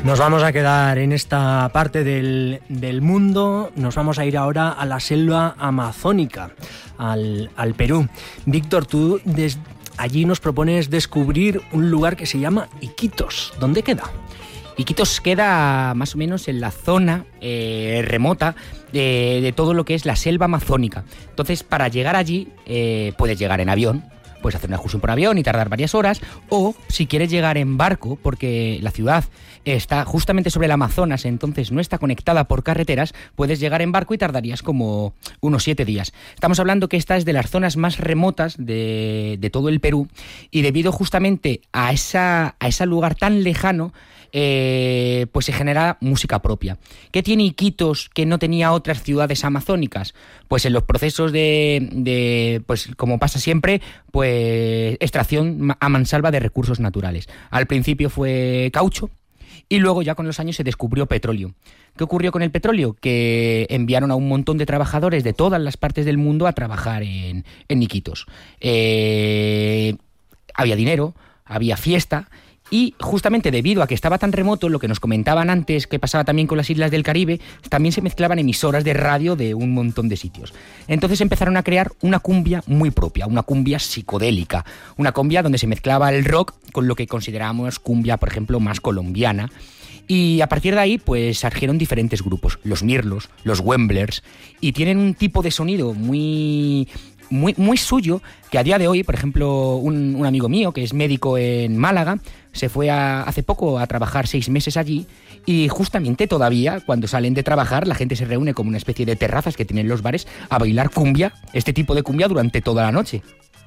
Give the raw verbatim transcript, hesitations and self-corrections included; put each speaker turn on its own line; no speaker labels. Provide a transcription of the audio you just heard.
Nos vamos a quedar en esta parte del, del mundo, nos vamos a ir ahora a la selva amazónica, al, al Perú. Víctor, tú desde allí nos propones descubrir un lugar que se llama Iquitos. ¿Dónde queda?
Iquitos queda más o menos en la zona eh, remota de, de todo lo que es la selva amazónica. Entonces, para llegar allí, eh, puedes llegar en avión, puedes hacer una excursión por avión y tardar varias horas, o si quieres llegar en barco, porque la ciudad está justamente sobre el Amazonas, entonces no está conectada por carreteras, puedes llegar en barco y tardarías como unos siete días. Estamos hablando que esta es de las zonas más remotas de, de todo el Perú, y debido justamente a, esa, a ese lugar tan lejano, Eh, pues se genera música propia. ¿Qué tiene Iquitos que no tenía otras ciudades amazónicas? Pues en los procesos de, de pues como pasa siempre, pues extracción a mansalva de recursos naturales. Al principio fue caucho y luego ya con los años se descubrió petróleo. ¿Qué ocurrió con el petróleo? Que enviaron a un montón de trabajadores de todas las partes del mundo a trabajar en, en Iquitos. Eh, había dinero, había fiesta. Y justamente debido a que estaba tan remoto, lo que nos comentaban antes, que pasaba también con las islas del Caribe, también se mezclaban emisoras de radio de un montón de sitios. Entonces empezaron a crear una cumbia muy propia, una cumbia psicodélica, una cumbia donde se mezclaba el rock con lo que consideramos cumbia, por ejemplo, más colombiana. Y a partir de ahí, pues surgieron diferentes grupos, los Mirlos, los Wemblers, y tienen un tipo de sonido muy... Muy, muy suyo, que a día de hoy, por ejemplo, un, un amigo mío que es médico en Málaga, se fue a, hace poco a trabajar seis meses allí, y justamente todavía cuando salen de trabajar la gente se reúne como una especie de terrazas que tienen los bares a bailar cumbia, este tipo de cumbia durante toda la noche.